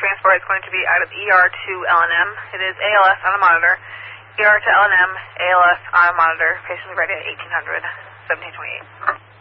transport is going to be out of ER to LNM. It is ALS on a monitor. ER to LNM, ALS on a monitor. Patient ready at 1800, 1728.